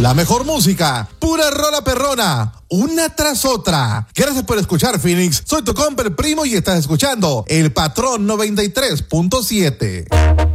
La mejor música, pura rola perrona, una tras otra. Gracias por escuchar, Phoenix. Soy tu compa el primo y estás escuchando El Patrón 93.7.